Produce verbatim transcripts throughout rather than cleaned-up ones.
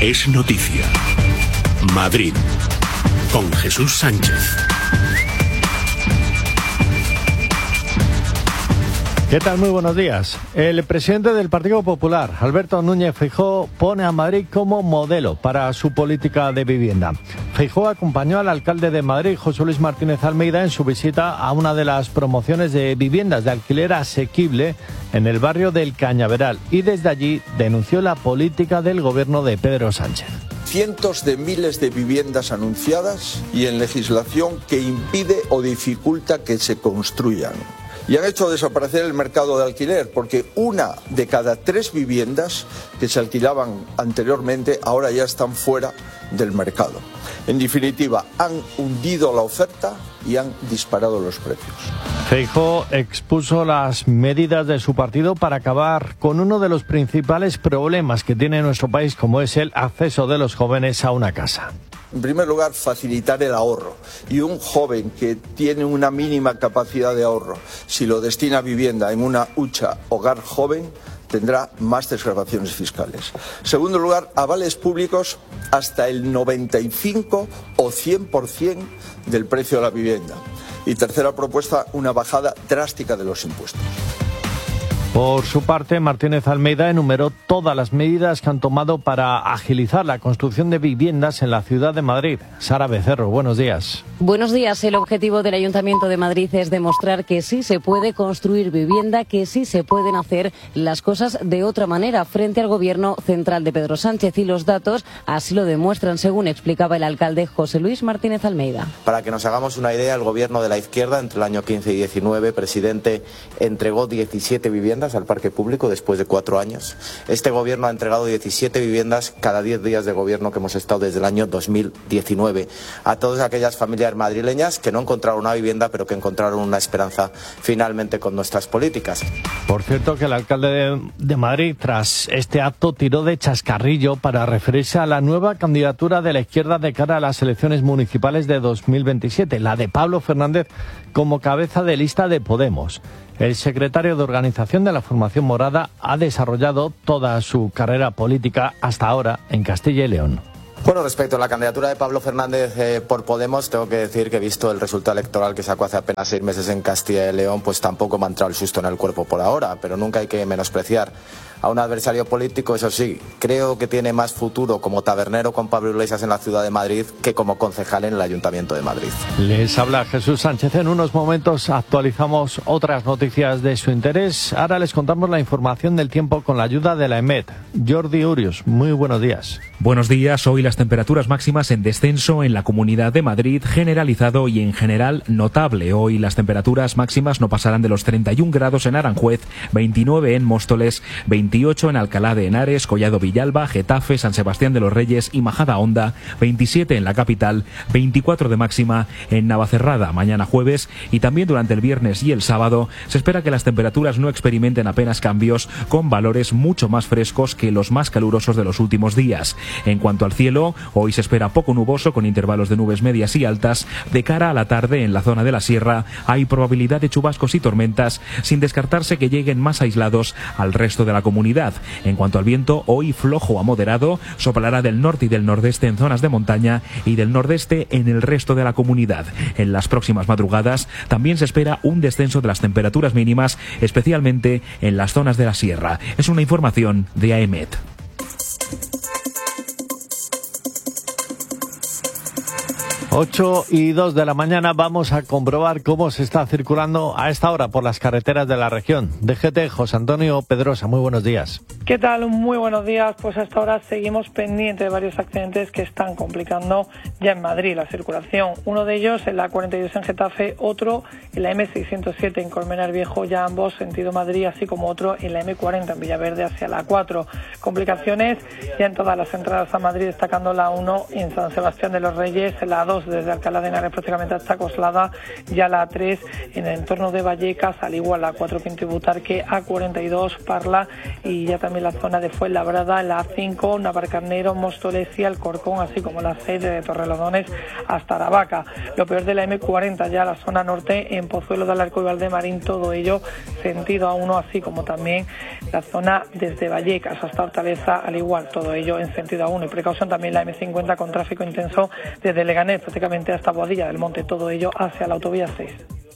Es noticia. Madrid, con Jesús Sánchez. ¿Qué tal? Muy buenos días. El presidente del Partido Popular, Alberto Núñez Feijóo, pone a Madrid como modelo para su política de vivienda. Feijóo acompañó al alcalde de Madrid, José Luis Martínez Almeida, en su visita a una de las promociones de viviendas de alquiler asequible en el barrio del Cañaveral y desde allí denunció la política del gobierno de Pedro Sánchez. Cientos de miles de viviendas anunciadas y en legislación que impide o dificulta que se construyan. Y han hecho desaparecer el mercado de alquiler, porque una de cada tres viviendas que se alquilaban anteriormente ahora ya están fuera del mercado. En definitiva, han hundido la oferta y han disparado los precios. Feijóo expuso las medidas de su partido para acabar con uno de los principales problemas que tiene nuestro país, como es el acceso de los jóvenes a una casa. En primer lugar, facilitar el ahorro. Y un joven que tiene una mínima capacidad de ahorro, si lo destina a vivienda en una hucha hogar joven, tendrá más desgravaciones fiscales. En segundo lugar, avales públicos hasta el noventa y cinco o cien por ciento del precio de la vivienda. Y tercera propuesta, una bajada drástica de los impuestos. Por su parte, Martínez Almeida enumeró todas las medidas que han tomado para agilizar la construcción de viviendas en la ciudad de Madrid. Sara Becerro, buenos días. Buenos días. El objetivo del Ayuntamiento de Madrid es demostrar que sí se puede construir vivienda, que sí se pueden hacer las cosas de otra manera frente al gobierno central de Pedro Sánchez. Y los datos así lo demuestran, según explicaba el alcalde José Luis Martínez Almeida. Para que nos hagamos una idea, el gobierno de la izquierda, entre el año quince y diecinueve, presidente, entregó diecisiete viviendas al parque público después de cuatro años. Este gobierno ha entregado diecisiete viviendas cada diez días de gobierno que hemos estado desde el año dos mil diecinueve a todas aquellas familias madrileñas que no encontraron una vivienda pero que encontraron una esperanza finalmente con nuestras políticas. Por cierto, que el alcalde de, de Madrid, tras este acto, tiró de chascarrillo para referirse a la nueva candidatura de la izquierda de cara a las elecciones municipales de dos mil veintisiete, la de Pablo Fernández como cabeza de lista de Podemos. El secretario de organización de la formación morada ha desarrollado toda su carrera política hasta ahora en Castilla y León. Bueno, respecto a la candidatura de Pablo Fernández eh, por Podemos, tengo que decir que, visto el resultado electoral que sacó hace apenas seis meses en Castilla y León, pues tampoco me ha entrado el susto en el cuerpo por ahora, pero nunca hay que menospreciar a un adversario político. Eso sí, creo que tiene más futuro como tabernero con Pablo Iglesias en la ciudad de Madrid que como concejal en el Ayuntamiento de Madrid. Les habla Jesús Sánchez. En unos momentos actualizamos otras noticias de su interés. Ahora les contamos la información del tiempo con la ayuda de la EMET. Jordi Urios, muy buenos días. Buenos días. Hoy las temperaturas máximas en descenso en la Comunidad de Madrid, generalizado y en general notable. Hoy las temperaturas máximas no pasarán de los treinta y un grados en Aranjuez, veintinueve en Móstoles, veintiocho en Alcalá de Henares, Collado Villalba, Getafe, San Sebastián de los Reyes y Majadahonda, veintisiete en la capital, veinticuatro de máxima en Navacerrada mañana jueves, y también durante el viernes y el sábado se espera que las temperaturas no experimenten apenas cambios, con valores mucho más frescos que los más calurosos de los últimos días. En cuanto al cielo, hoy se espera poco nuboso con intervalos de nubes medias y altas. De cara a la tarde en la zona de la sierra hay probabilidad de chubascos y tormentas, sin descartarse que lleguen más aislados al resto de la comunidad. En cuanto al viento, hoy flojo a moderado, soplará del norte y del nordeste en zonas de montaña y del nordeste en el resto de la comunidad. En las próximas madrugadas también se espera un descenso de las temperaturas mínimas, especialmente en las zonas de la sierra. Es una información de AEMET. ocho y dos de la mañana vamos a comprobar cómo se está circulando a esta hora por las carreteras de la región. D G T, José Antonio Pedrosa, muy buenos días. ¿Qué tal? Muy buenos días. Pues hasta ahora seguimos pendientes de varios accidentes que están complicando ya en Madrid la circulación. Uno de ellos en la cuarenta y dos en Getafe, otro en la eme seiscientos siete en Colmenar Viejo, ya ambos sentido Madrid, así como otro en la eme cuarenta en Villaverde hacia la cuatro. Complicaciones ya en todas las entradas a Madrid, destacando la uno en San Sebastián de los Reyes, la dos desde Alcalá de Henares prácticamente hasta Coslada, ya la tres en el entorno de Vallecas, al igual la cuatro Pinto y Butarque, a cuarenta y dos Parla, y ya también también la zona de Fuenlabrada, la A cinco, Navarcarnero, Móstoles y Alcorcón, así como la seis de Torrelodones hasta Aravaca. Lo peor de la eme cuarenta, ya la zona norte en Pozuelo de Alarco y Valdemarín, todo ello sentido A uno, así como también la zona desde Vallecas hasta Hortaleza, al igual, todo ello en sentido A uno. Y precaución también la eme cincuenta con tráfico intenso desde Leganés prácticamente hasta Boadilla del Monte, todo ello hacia la autovía seis.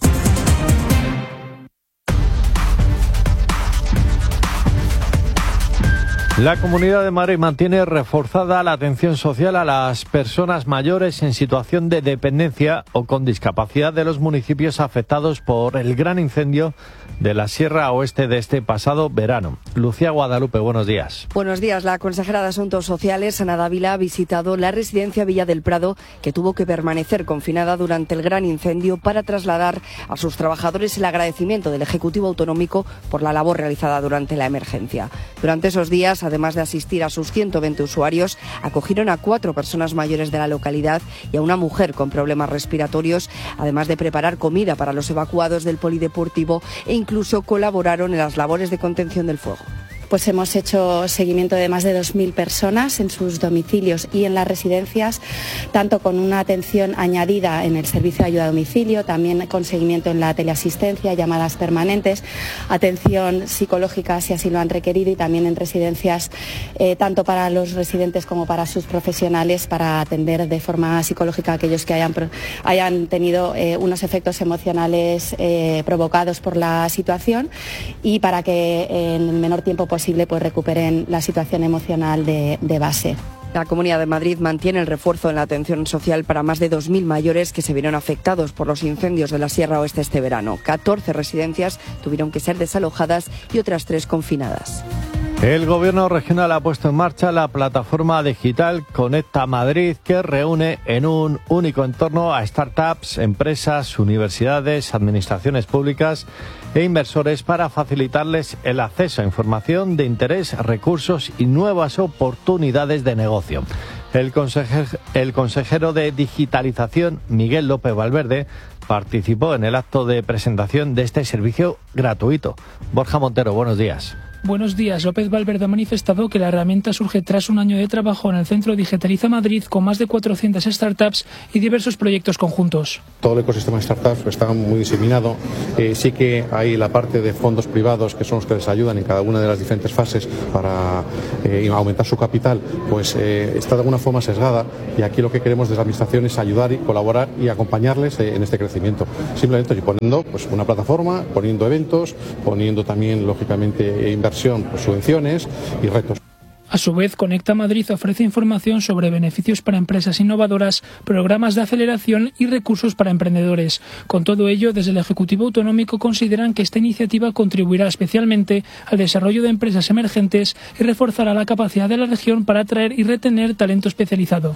La Comunidad de Madrid mantiene reforzada la atención social a las personas mayores en situación de dependencia o con discapacidad de los municipios afectados por el gran incendio de la Sierra Oeste de este pasado verano. Lucía Guadalupe, buenos días. Buenos días. La consejera de Asuntos Sociales, Ana Dávila, ha visitado la residencia Villa del Prado, que tuvo que permanecer confinada durante el gran incendio, para trasladar a sus trabajadores el agradecimiento del Ejecutivo Autonómico por la labor realizada durante la emergencia. Durante esos días, además de asistir a sus ciento veinte usuarios, acogieron a cuatro personas mayores de la localidad y a una mujer con problemas respiratorios, además de preparar comida para los evacuados del polideportivo, e incluso colaboraron en las labores de contención del fuego. Pues hemos hecho seguimiento de más de dos mil personas en sus domicilios y en las residencias, tanto con una atención añadida en el servicio de ayuda a domicilio, también con seguimiento en la teleasistencia, llamadas permanentes, atención psicológica si así lo han requerido, y también en residencias, eh, tanto para los residentes como para sus profesionales, para atender de forma psicológica a aquellos que hayan, hayan tenido eh, unos efectos emocionales eh, provocados por la situación, y para que en el menor tiempo posible posible pues recuperen la situación emocional de, de base. La Comunidad de Madrid mantiene el refuerzo en la atención social para más de dos mil mayores que se vieron afectados por los incendios de la Sierra Oeste este verano. catorce residencias tuvieron que ser desalojadas y otras tres confinadas. El Gobierno regional ha puesto en marcha la plataforma digital Conecta Madrid, que reúne en un único entorno a startups, empresas, universidades, administraciones públicas e inversores para facilitarles el acceso a información de interés, recursos y nuevas oportunidades de negocio. El consejero, el consejero de Digitalización, Miguel López Valverde, participó en el acto de presentación de este servicio gratuito. Borja Montero, buenos días. Buenos días. López Valverde ha manifestado que la herramienta surge tras un año de trabajo en el Centro Digitaliza Madrid, con más de cuatrocientas startups y diversos proyectos conjuntos. Todo el ecosistema de startups está muy diseminado. Eh, sí que hay la parte de fondos privados, que son los que les ayudan en cada una de las diferentes fases para eh, aumentar su capital, pues eh, está de alguna forma sesgada, y aquí lo que queremos desde la Administración es ayudar y colaborar y acompañarles eh, en este crecimiento. Simplemente poniendo pues, una plataforma, poniendo eventos, poniendo también, lógicamente, inversiones, pues, subvenciones y retos. A su vez, Conecta Madrid ofrece información sobre beneficios para empresas innovadoras, programas de aceleración y recursos para emprendedores. Con todo ello, desde el Ejecutivo Autonómico consideran que esta iniciativa contribuirá especialmente al desarrollo de empresas emergentes y reforzará la capacidad de la región para atraer y retener talento especializado.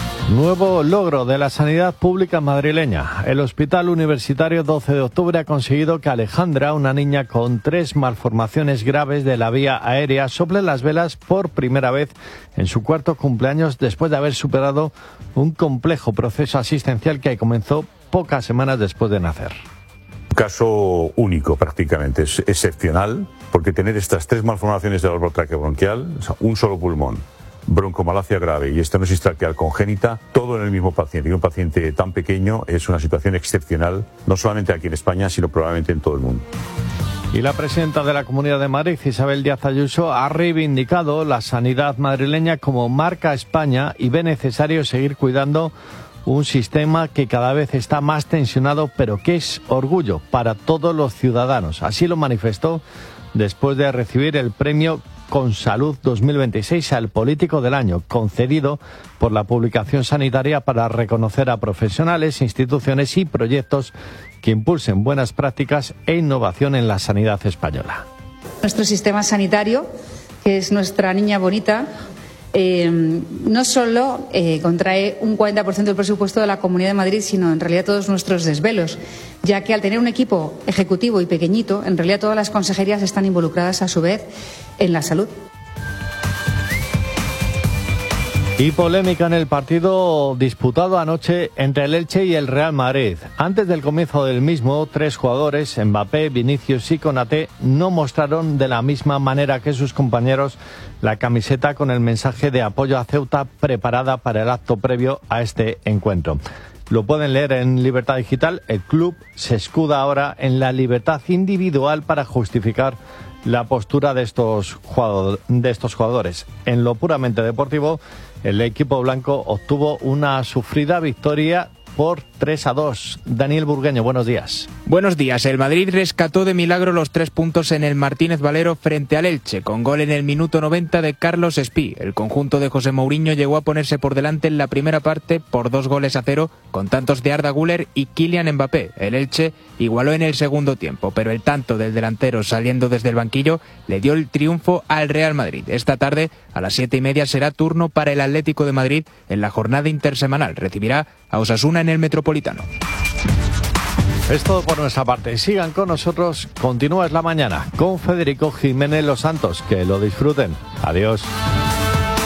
Nuevo logro de la sanidad pública madrileña. El Hospital Universitario doce de octubre ha conseguido que Alejandra, una niña con tres malformaciones graves de la vía aérea, sople las velas por primera vez en su cuarto cumpleaños, después de haber superado un complejo proceso asistencial que comenzó pocas semanas después de nacer. Un caso único prácticamente, es excepcional, porque tener estas tres malformaciones del árbol traqueobronquial, o sea, un solo pulmón, broncomalacia grave y estenosis traqueal congénita, todo en el mismo paciente, y un paciente tan pequeño, es una situación excepcional, no solamente aquí en España, sino probablemente en todo el mundo. Y la presidenta de la Comunidad de Madrid, Isabel Díaz Ayuso, ha reivindicado la sanidad madrileña como marca España y ve necesario seguir cuidando un sistema que cada vez está más tensionado, pero que es orgullo para todos los ciudadanos. Así lo manifestó después de recibir el premio Con Salud dos mil veintiséis al Político del Año, concedido por la Publicación Sanitaria para reconocer a profesionales, instituciones y proyectos que impulsen buenas prácticas e innovación en la sanidad española. Nuestro sistema sanitario, que es nuestra niña bonita, eh, no solo eh, contrae un cuarenta por ciento del presupuesto de la Comunidad de Madrid, sino en realidad todos nuestros desvelos, ya que al tener un equipo ejecutivo y pequeñito, en realidad todas las consejerías están involucradas a su vez en la salud. Y polémica en el partido disputado anoche entre el Elche y el Real Madrid. Antes del comienzo del mismo, tres jugadores, Mbappé, Vinicius y Konaté, no mostraron de la misma manera que sus compañeros la camiseta con el mensaje de apoyo a Ceuta preparada para el acto previo a este encuentro. Lo pueden leer en Libertad Digital. El club se escuda ahora en la libertad individual para justificar la postura de estos jugadores. En lo puramente deportivo, el equipo blanco obtuvo una sufrida victoria por tres a dos. Daniel Burgueño, buenos días. Buenos días. El Madrid rescató de milagro los tres puntos en el Martínez Valero frente al Elche, con gol en el minuto noventa de Carlos Espí. El conjunto de José Mourinho llegó a ponerse por delante en la primera parte por dos goles a cero, con tantos de Arda Güler y Kylian Mbappé. El Elche igualó en el segundo tiempo, pero el tanto del delantero saliendo desde el banquillo le dio el triunfo al Real Madrid. Esta tarde, a las siete y media, será turno para el Atlético de Madrid en la jornada intersemanal. Recibirá a Osasuna en el Metropolitano. Es todo por nuestra parte. Sigan con nosotros. Continúa Es la Mañana con Federico Jiménez Los Santos. Que lo disfruten. Adiós.